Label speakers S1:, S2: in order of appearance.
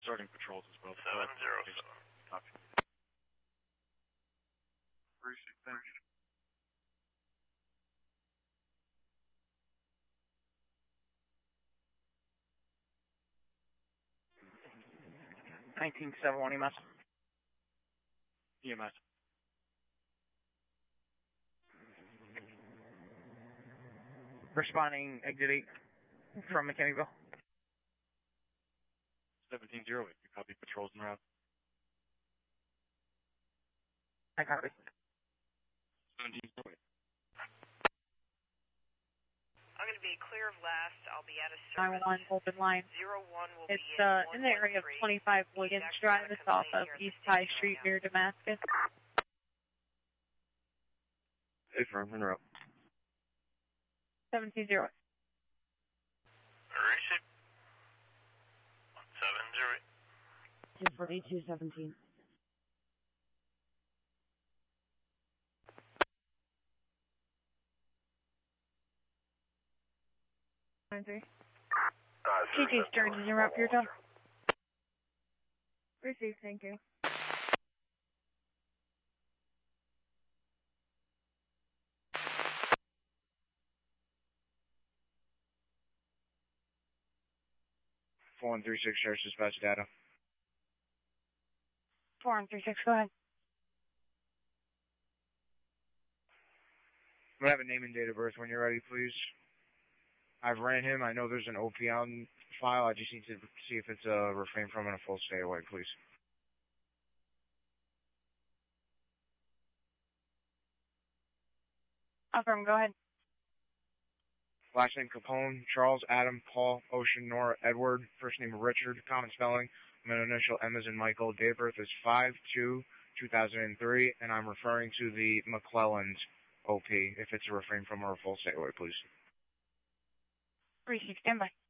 S1: starting patrols as well.
S2: 707.
S1: Copy.
S3: Appreciate it. Thank you.
S4: EMS.
S1: EMS.
S4: Responding exit 8 from Mechanicville.
S1: 1708. You copy patrols en route.
S4: I copy.
S1: 1708.
S5: I'm going to be clear of last. I'll be out of service.
S6: 911 open line.
S5: 01 will
S6: It's
S5: be
S6: in the area of 25 Wiggins Drive. It's off of East High Street near Damascus.
S3: Hey, firm, in route.
S6: 1708.
S2: Receive. 708.
S7: 24217.
S6: TJ Stearns, is your route for your job?
S7: Received, thank you.
S4: Four one three six Sheriff's Dispatch data.
S6: 4136, go ahead.
S4: I'm gonna have a name and date of birth when you're ready, please. I've ran him. I know there's an OP on file. I just need to see if it's a refrain from and a full stay away, please.
S6: Affirm, go ahead.
S4: Last name Capone, Charles, Adam, Paul, Ocean, Nora, Edward. First name Richard, common spelling. Middle initial M as in Michael. Date of birth is 5/2/2003, and I'm referring to the McClelland OP. If it's a refrain from or a full stay away, please.
S6: Receive, stand by.